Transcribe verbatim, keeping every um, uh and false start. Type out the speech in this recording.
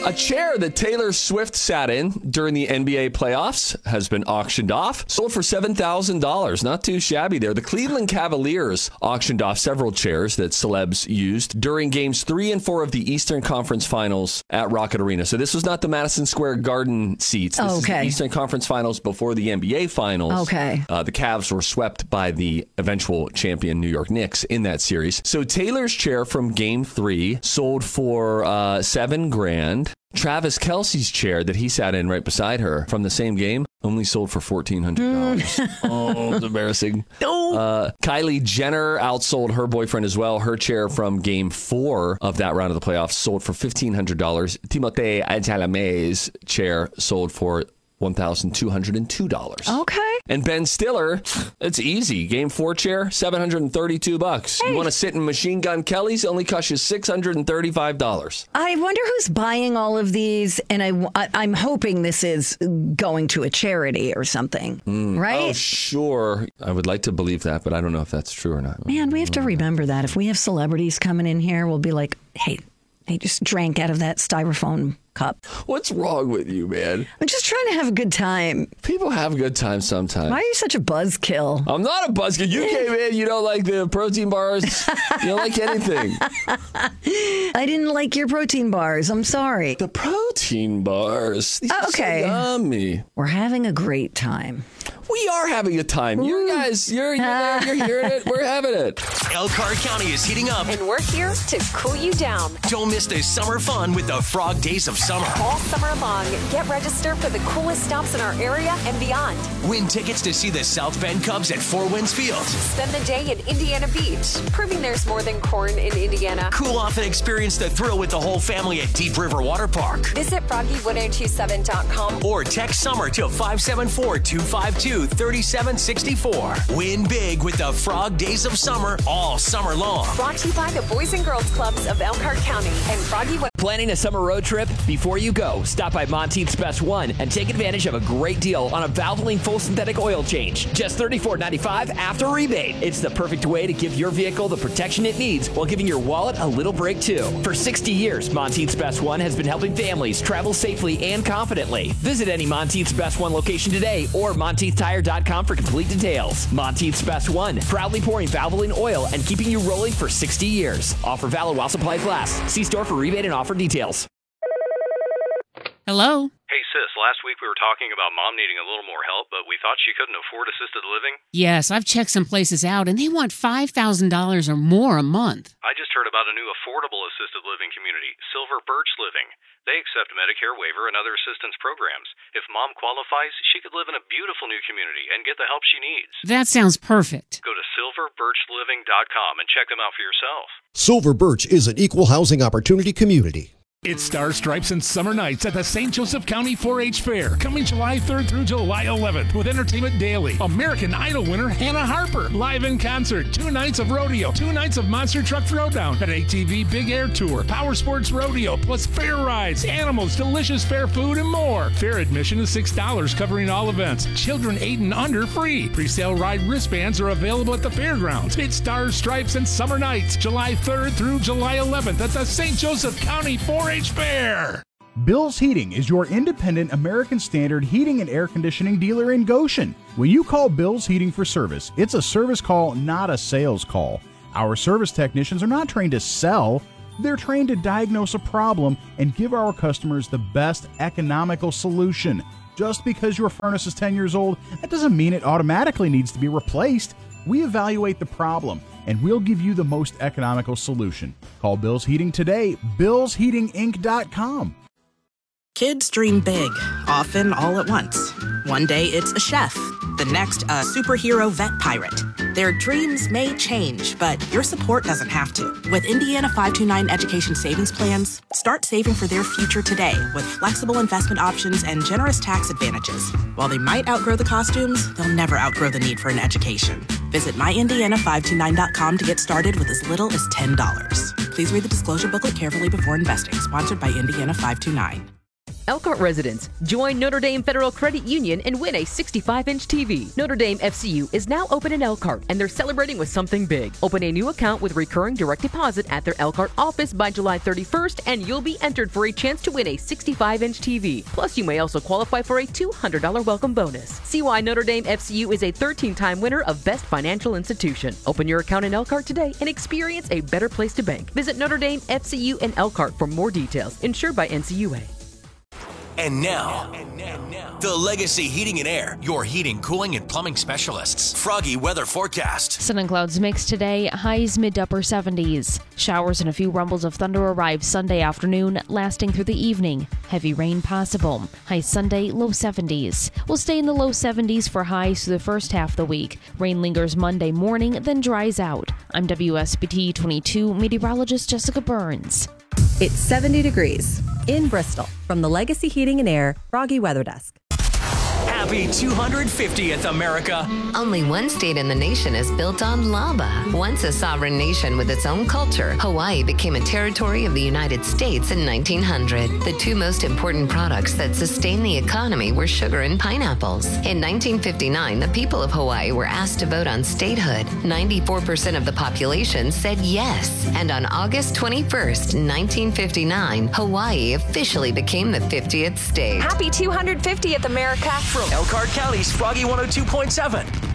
A chair that Taylor Swift sat in during the N B A playoffs has been auctioned off. Sold for seven thousand dollars. Not too shabby there. The Cleveland Cavaliers auctioned off several chairs that celebs used during games three and four of the Eastern Conference Finals at Rocket Arena. So this was not the Madison Square Garden seats. This okay. is the Eastern Conference Finals before the N B A Finals. Okay. Uh, the Cavs were swept by the eventual champion New York Knicks in that series. So Taylor's chair from game three sold for uh, seven grand. Travis Kelce's chair that he sat in right beside her from the same game only sold for fourteen hundred dollars. Mm. Oh, it's embarrassing. No. Uh, Kylie Jenner outsold her boyfriend as well. Her chair from game four of that round of the playoffs sold for fifteen hundred dollars. Timothée Chalamet's chair sold for one thousand two hundred two dollars. Okay. And Ben Stiller, it's easy. Game four chair, seven hundred thirty-two bucks. Hey. You want to sit in Machine Gun Kelly's? Only costs you six hundred thirty-five dollars. I wonder who's buying all of these, and I, I, I'm hoping this is going to a charity or something, Mm. right? Oh, sure. I would like to believe that, but I don't know if that's true or not. Man, we have to remember that. If we have celebrities coming in here, we'll be like, hey, they just drank out of that styrofoam cup. What's wrong with you, man? I'm just trying to have a good time. People have a good time sometimes. Why are you such a buzzkill? I'm not a buzzkill. You came in, you don't like the protein bars. You don't like anything. I didn't like your protein bars. I'm sorry. The protein bars. These Oh, okay. are so yummy. We're having a great time. We are having a time. You guys, you're, you're there, you're hearing it. We're having it. Elkhart County is heating up. And we're here to cool you down. Don't miss the summer fun with the Frog Days of Summer. All summer long, get registered for the coolest stops in our area and beyond. Win tickets to see the South Bend Cubs at Four Winds Field. Spend the day in Indiana Beach, proving there's more than corn in Indiana. Cool off and experience the thrill with the whole family at Deep River Water Park. Visit froggy one oh two seven dot com or text summer to five seven four, two five two, three seven six four. Win big with the Frog Days of Summer all summer long. Brought to you by the Boys and Girls Clubs of Elkhart County and Froggy one. Planning a summer road trip? Before you go, stop by Monteith's Best One and take advantage of a great deal on a Valvoline full synthetic oil change. Just thirty-four ninety-five after rebate. It's the perfect way to give your vehicle the protection it needs while giving your wallet a little break too. For sixty years, Monteith's Best One has been helping families travel safely and confidently. Visit any Monteith's Best One location today or Monteith Tire dot com for complete details. Monteith's Best One, proudly pouring Valvoline oil and keeping you rolling for sixty years. Offer valid while supplies last. See store for rebate and offer details. Hello? Hey, sis, last week we were talking about mom needing a little more help, but we thought she couldn't afford assisted living. Yes, I've checked some places out, and they want five thousand dollars or more a month. I just heard about a new affordable assisted living community, Silver Birch Living. They accept Medicare waiver and other assistance programs. If mom qualifies, she could live in a beautiful new community and get the help she needs. That sounds perfect. Go to silver birch living dot com and check them out for yourself. Silver Birch is an equal housing opportunity community. It's Star Stripes and Summer Nights at the Saint Joseph County four H Fair, coming July third through July eleventh with Entertainment Daily. American Idol winner Hannah Harper, live in concert, two nights of rodeo, two nights of Monster Truck Throwdown, an A T V Big Air Tour, Power Sports Rodeo, plus fair rides, animals, delicious fair food, and more. Fair admission is six dollars covering all events. Children eight and under free. Presale ride wristbands are available at the fairgrounds. It's Star Stripes and Summer Nights, July third through July eleventh at the Saint Joseph County four H Fair. Bill's Heating is your independent American Standard heating and air conditioning dealer in Goshen. When you call Bill's Heating for service, it's a service call, not a sales call. Our service technicians are not trained to sell. They're trained to diagnose a problem and give our customers the best economical solution. Just because your furnace is ten years old, that doesn't mean it automatically needs to be replaced. We evaluate the problem, and we'll give you the most economical solution. Call Bill's Heating today, bills heating inc dot com. Kids dream big, often all at once. One day it's a chef, the next a superhero vet pirate. Their dreams may change, but your support doesn't have to. With Indiana five two nine Education Savings Plans, start saving for their future today with flexible investment options and generous tax advantages. While they might outgrow the costumes, they'll never outgrow the need for an education. Visit my indiana five two nine dot com to get started with as little as ten dollars. Please read the disclosure booklet carefully before investing. Sponsored by Indiana five two nine. Elkhart residents, join Notre Dame Federal Credit Union and win a sixty-five inch T V. Notre Dame F C U is now open in Elkhart, and they're celebrating with something big. Open a new account with recurring direct deposit at their Elkhart office by July thirty-first, and you'll be entered for a chance to win a sixty-five inch T V. Plus, you may also qualify for a two hundred dollars welcome bonus. See why Notre Dame F C U is a thirteen time winner of Best Financial Institution. Open your account in Elkhart today and experience a better place to bank. Visit Notre Dame F C U in Elkhart for more details. Insured by N C U A. And now, the Legacy Heating and Air, your heating, cooling, and plumbing specialists. Froggy weather forecast. Sun and clouds mix today, highs mid to upper seventies. Showers and a few rumbles of thunder arrive Sunday afternoon, lasting through the evening. Heavy rain possible. High Sunday, low seventies. We'll stay in the low seventies for highs through the first half of the week. Rain lingers Monday morning, then dries out. I'm W S B T twenty-two meteorologist Jessica Burns. It's seventy degrees in Bristol from the Legacy Heating and Air Froggy Weather Desk. Happy two hundred fiftieth, America. Only one state in the nation is built on lava. Once a sovereign nation with its own culture, Hawaii became a territory of the United States in nineteen hundred. The two most important products that sustained the economy were sugar and pineapples. In nineteen fifty-nine, the people of Hawaii were asked to vote on statehood. ninety-four percent of the population said yes. And on August twenty-first, nineteen fifty-nine, Hawaii officially became the fiftieth state. Happy two hundred fiftieth, America. From Elkhart County's Froggy one oh two point seven.